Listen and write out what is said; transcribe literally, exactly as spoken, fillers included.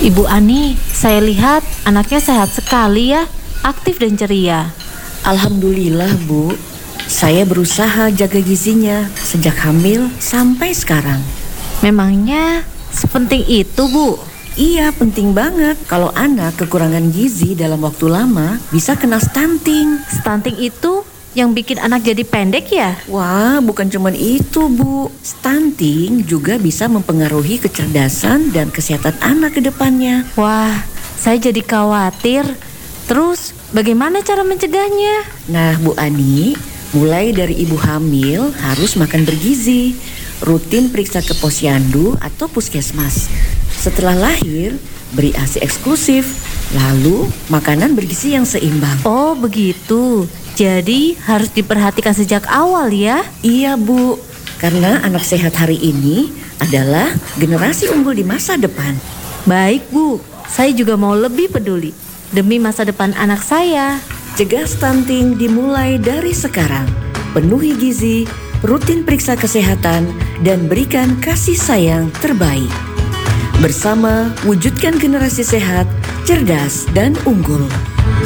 Ibu Ani, saya lihat anaknya sehat sekali ya, aktif dan ceria. Alhamdulillah, Bu. Saya berusaha jaga gizinya sejak hamil sampai sekarang. Memangnya sepenting itu, Bu? Iya, penting banget. Kalau anak kekurangan gizi dalam waktu lama, bisa kena stunting. Stunting itu yang bikin anak jadi pendek ya? Wah, bukan cuma itu, Bu. Stunting juga bisa mempengaruhi kecerdasan dan kesehatan anak ke depannya. Wah, saya jadi khawatir. Terus, bagaimana cara mencegahnya? Nah, Bu Ani, mulai dari ibu hamil harus makan bergizi. Rutin periksa ke posyandu atau puskesmas. Setelah lahir, beri A S I eksklusif. Lalu, makanan bergizi yang seimbang. Oh, begitu. Jadi harus diperhatikan sejak awal ya? Iya, Bu. Karena anak sehat hari ini adalah generasi unggul di masa depan. Baik, Bu. Saya juga mau lebih peduli demi masa depan anak saya. Cegah stunting dimulai dari sekarang. Penuhi gizi, rutin periksa kesehatan, dan berikan kasih sayang terbaik. Bersama, wujudkan generasi sehat, cerdas, dan unggul.